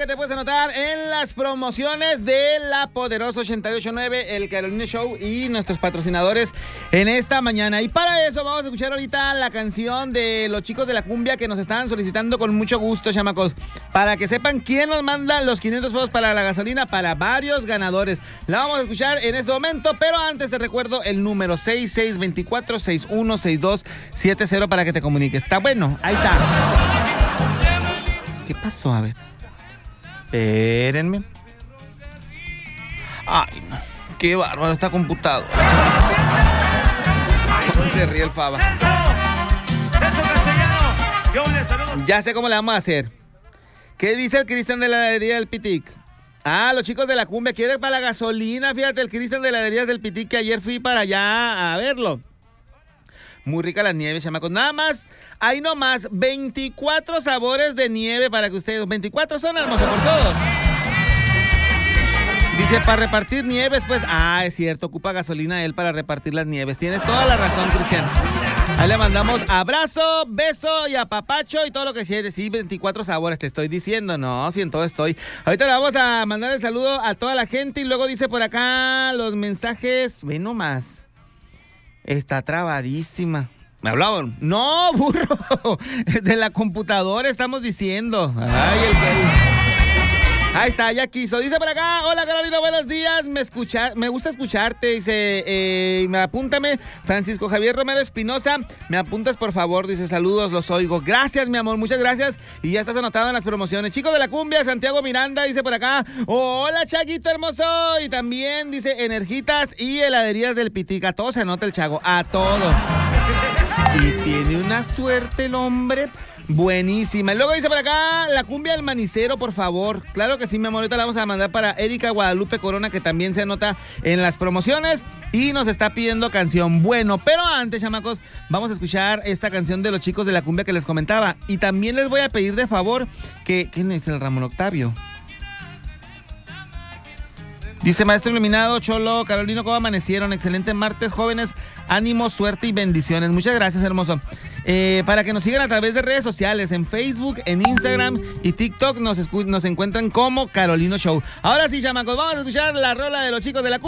te puedes anotar en las promociones de la Poderosa 88.9, el Carolino Show y nuestros patrocinadores en esta mañana. Y para eso vamos a escuchar ahorita la canción de los chicos de la cumbia que nos estaban solicitando con mucho gusto, chamacos. Para que sepan quién nos manda los 500 pesos para la gasolina para varios ganadores. La vamos a escuchar en este momento, pero antes te recuerdo el número 6624-616270 para que te comuniques. Está bueno, ahí está. ¿Qué pasó? A ver. Espérenme. Ay, no. Qué bárbaro esta computadora. Se ríe el Faba. Ya sé cómo le vamos a hacer. ¿Qué dice el Cristian de la heladería del Pitic? Ah, los chicos de la cumbia quieren para la gasolina. Fíjate, el Cristian de la heladería del Pitic, que ayer fui para allá a verlo. Muy rica la nieve, chamacos. Nada más, ahí nomás, 24 sabores de nieve para que ustedes... 24 son, hermoso, por todos. Dice, para repartir nieves, pues... Ah, es cierto, ocupa gasolina él para repartir las nieves. Tienes toda la razón, Cristian. Ahí le mandamos abrazo, beso y apapacho y todo lo que quieres. Sí, 24 sabores, te estoy diciendo. No, si en todo estoy. Ahorita le vamos a mandar el saludo a toda la gente y luego dice por acá los mensajes. Ve nomás. Está trabadísima. ¿Me hablaban? No, burro. De la computadora estamos diciendo. Ay, el que... Ahí está, ya quiso. Dice por acá, hola Carolina, buenos días. Me gusta escucharte. Dice, apúntame, Francisco Javier Romero Espinosa. Me apuntas, por favor. Dice, saludos, los oigo. Gracias, mi amor, muchas gracias. Y ya estás anotado en las promociones. Chicos de la cumbia, Santiago Miranda, dice por acá, hola Chaguito hermoso. Y también dice, Energitas y heladerías del Pitica. A todo se anota el Chago, a todo. Y tiene una suerte el hombre. Buenísima. Y luego dice por acá, la cumbia del manicero, por favor. Claro que sí, mi amor. Ahorita la vamos a mandar para Erika Guadalupe Corona, que también se anota en las promociones y nos está pidiendo canción. Bueno, pero antes, chamacos, vamos a escuchar esta canción de los chicos de la cumbia que les comentaba. Y también les voy a pedir de favor que... ¿Quién es el Ramón Octavio? Dice, maestro iluminado, Cholo, Carolino, ¿cómo amanecieron? Excelente martes, jóvenes. Ánimo, suerte y bendiciones. Muchas gracias, hermoso. Para que nos sigan a través de redes sociales, en Facebook, en Instagram y TikTok nos encuentran como Carolino Show. Ahora sí, chamacos, vamos a escuchar la rola de los chicos de la